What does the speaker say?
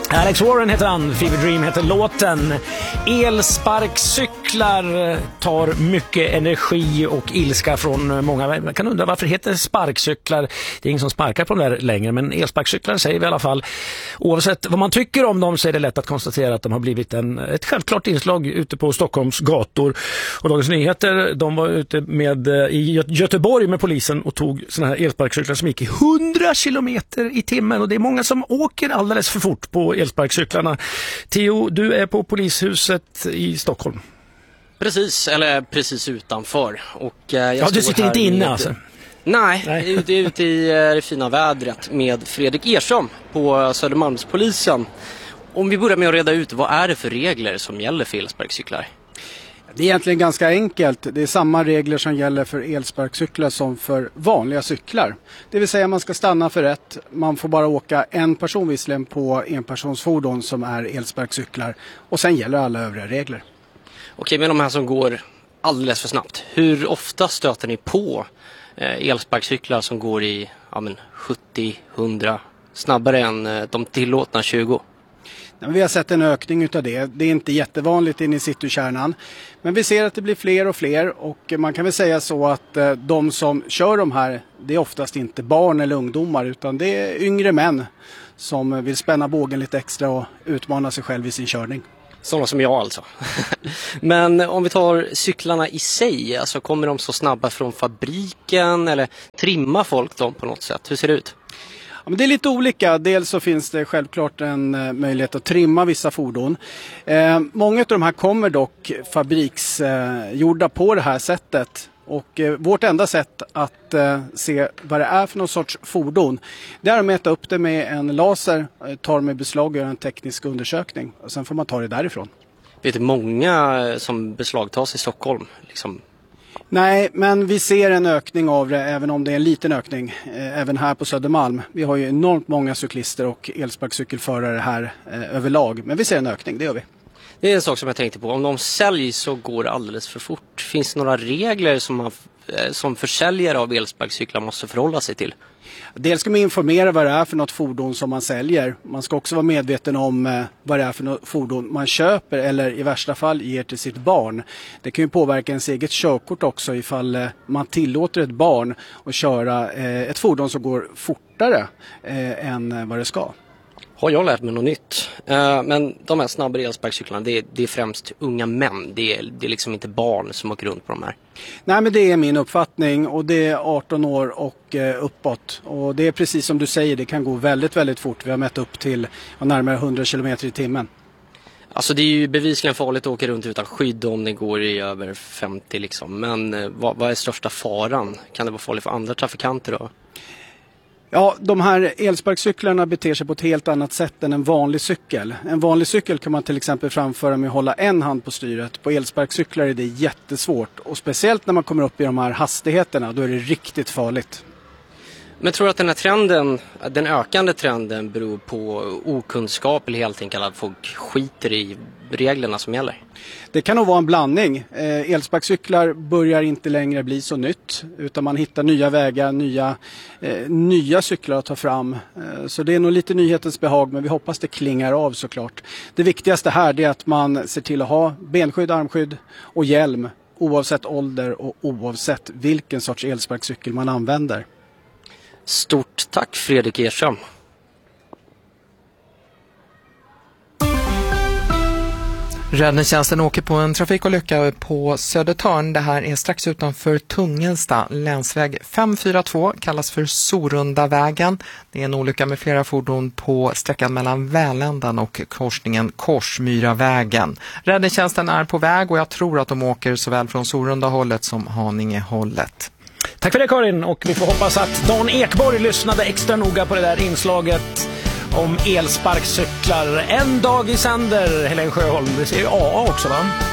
Alex Warren heter han, Fever Dream heter låten. Elsparkcyklar tar mycket energi och ilska från många. Man kan undra varför heter sparkcyklar. Det är ingen som sparkar på dem där längre, men elsparkcyklar säger vi i alla fall. Oavsett vad man tycker om dem så är det lätt att konstatera att de har blivit ett självklart inslag ute på Stockholms gator. Och Dagens Nyheter, de var ute i Göteborg med polisen och tog såna här elsparkcyklar som gick i 100 kilometer i timmen. Och det är många som åker alldeles för fort på elsparkcyklarna. Theo, du är på polishuset i Stockholm. Precis, eller precis utanför. Och du sitter inte inne alltså? Nej. Jag är ute i det fina vädret med Fredrik Ersson på Södermalmspolisen. Om vi börjar med att reda ut, vad är det för regler som gäller för elsparkcyklar? Det är egentligen ganska enkelt. Det är samma regler som gäller för elsparkcyklar som för vanliga cyklar. Det vill säga man ska stanna för rätt. Man får bara åka en person visserligen på enpersonsfordon som är elsparkcyklar. Och sen gäller alla övriga regler. Okej, men de här som går alldeles för snabbt. Hur ofta stöter ni på elsparkcyklar som går i 70-100 snabbare än de tillåtna 20? Vi har sett en ökning utav det. Det är inte jättevanligt in i citykärnan. Men vi ser att det blir fler och fler. Och man kan väl säga så att de som kör de här, det är oftast inte barn eller ungdomar. Utan det är yngre män som vill spänna bågen lite extra och utmana sig själv i sin körning. Sådana som jag alltså. Men om vi tar cyklarna i sig, alltså kommer de så snabba från fabriken eller trimmar folk dem på något sätt? Hur ser det ut? Ja, men det är lite olika. Dels så finns det självklart en möjlighet att trimma vissa fordon. Många av de här kommer dock fabriksgjorda på det här sättet. Och vårt enda sätt att se vad det är för någon sorts fordon, det är att mäta upp det med en laser, tar med beslag och gör en teknisk undersökning. Och sen får man ta det därifrån. Vet du många som beslagtas i Stockholm? Nej, men vi ser en ökning av det, även om det är en liten ökning, även här på Södermalm. Vi har ju enormt många cyklister och elsparkcykelförare här överlag, men vi ser en ökning, det gör vi. Det är en sak som jag tänkte på. Om de säljs så går det alldeles för fort. Finns det några regler som försäljare av elsparkcyklar måste förhålla sig till? Dels ska man informera vad det är för något fordon som man säljer. Man ska också vara medveten om vad det är för något fordon man köper eller i värsta fall ger till sitt barn. Det kan ju påverka ens eget körkort också ifall man tillåter ett barn att köra ett fordon som går fortare än vad det ska. Har jag lärt mig något nytt. Men de här snabbare elsparkcyklarna, det är främst unga män. Det är liksom inte barn som åker runt på de här. Nej, men det är min uppfattning och det är 18 år och uppåt. Och det är precis som du säger, det kan gå väldigt, väldigt fort. Vi har mätt upp till närmare 100 km i timmen. Alltså det är ju bevisligen farligt att åka runt utan skydd om det går i över 50 liksom. Men vad är största faran? Kan det vara farligt för andra trafikanter då? Ja, de här elsparkcyklarna beter sig på ett helt annat sätt än en vanlig cykel. En vanlig cykel kan man till exempel framföra med att hålla en hand på styret. På elsparkcyklar är det jättesvårt. Och speciellt när man kommer upp i de här hastigheterna, då är det riktigt farligt. Men tror du att den här trenden, den ökande trenden beror på okunskap eller helt enkelt att folk skiter i reglerna som gäller? Det kan nog vara en blandning. Elsparkcyklar börjar inte längre bli så nytt utan man hittar nya vägar, nya cyklar att ta fram. Så det är nog lite nyhetens behag, men vi hoppas det klingar av såklart. Det viktigaste här är att man ser till att ha benskydd, armskydd och hjälm oavsett ålder och oavsett vilken sorts elsparkcykel man använder. Stort tack Fredrik Ersson. Räddningstjänsten åker på en trafikolycka på Södertörn. Det här är strax utanför Tungelsta. Länsväg 542 kallas för Sorundavägen. Det är en olycka med flera fordon på sträckan mellan Väländan och korsningen Korsmyravägen. Räddningstjänsten är på väg och jag tror att de åker såväl från Sorundahållet som Haningehållet. Tack för det Karin, och vi får hoppas att Dan Ekborg lyssnade extra noga på det där inslaget om elsparkcyklar. En dag i sänder, Helen Sjöholm. Det ser ju AA också va?